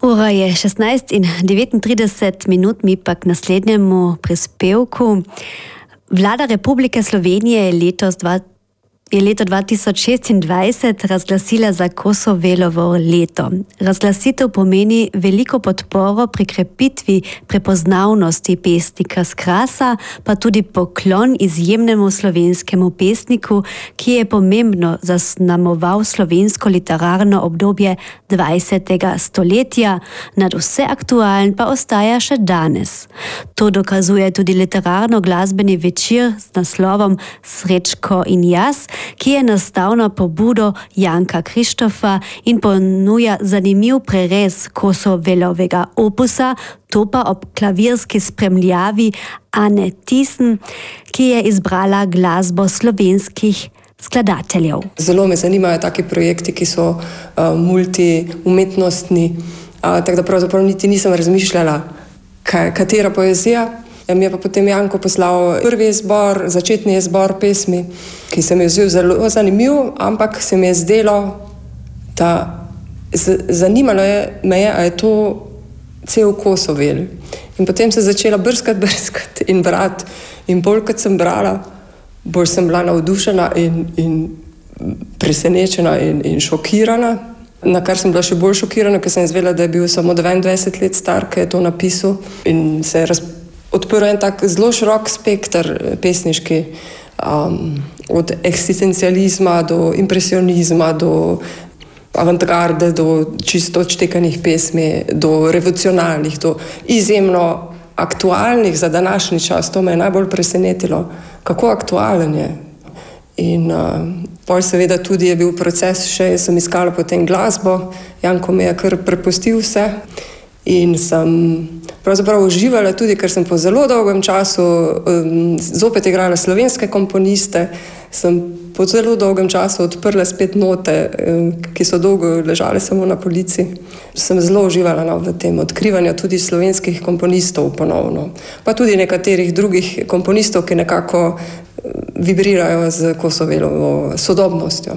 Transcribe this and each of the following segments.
Ura je 16:39, mi pa k naslednjemu prispevku. Vlada Republike Slovenije je leto 2026 razglasila za Kosovelovo leto. Razglasitev pomeni veliko podporo pri krepitvi prepoznavnosti pesnika s Krasa, pa tudi poklon izjemnemu slovenskemu pesniku, ki je pomembno zaznamoval slovensko literarno obdobje 20. stoletja, nadvse aktualen pa ostaja še danes. To dokazuje tudi literarno-glasbeni večer z naslovom Srečko in jaz, ki je nastal na pobudo Janka Krištofa in ponuja zanimiv prerez Kosovelovega opusa, to pa ob klavirski spremljavi Ane Thyssen, ki je izbrala glasbo slovenskih skladateljev. Zelo me zanimajo taki projekti, ki so multiumetnostni, tako da pravzaprav niti nisem razmišljala, katera poezija. Mi je pa potem Janko poslal prvi izbor, začetni izbor pesmi, ki se mi je zdel zelo zanimiv, ampak se mi je zdelo, da zanimalo me je, a je to cel Kosovel. In potem se začela brskati in brati. In bolj kot sem brala, bolj sem bila navdušena in presenečena in šokirana. Na kar sem bila še bolj šokirana, ker sem izvedela, da je bil samo 22 let star, ki je to napisal. In se je odprl en tak zelo širok spekter pesniški, od eksistencializma do impresionizma, do avantgarde, do čisto odštekanih pesmi, do revolucionarnih, do izjemno aktualnih za današnji čas. To me je najbolj presenetilo, kako aktualen je. In pol seveda tudi je bil proces, še sem iskala potem glasbo, Janko me je kar prepustil vse. In sem pravzaprav uživala tudi, ker sem po zelo dolgem času zopet igrala slovenske komponiste, sem po zelo dolgem času odprla spet note, ki so dolgo ležale samo na polici. Sem zelo uživala v tem odkrivanju tudi slovenskih komponistov ponovno, pa tudi nekaterih drugih komponistov, ki nekako vibrirajo z Kosovelovo sodobnostjo.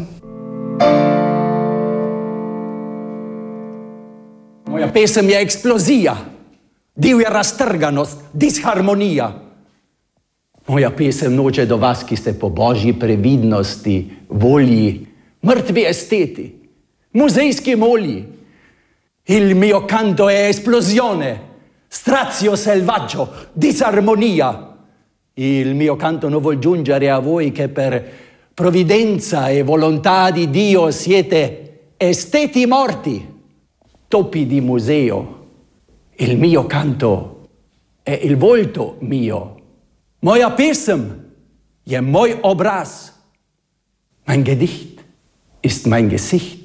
Moja pesem je eksplozija, divja raztrganost, disharmonija. Moja pesem noče do vas, ki ste po božji previdnosti, volji, mrtvi esteti, muzejski molji. Il mio canto è esplosione, strazio selvaggio, disarmonia. Il mio canto non vuol giungere a voi che per provvidenza e volontà di Dio siete esteti morti. Topi di museo, il mio canto è il volto mio. Moja pesem je moj obraz. Mein Gedicht ist mein Gesicht.